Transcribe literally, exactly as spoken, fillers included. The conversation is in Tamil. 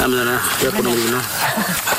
Alam mo na na. Kaya ko naman yun na.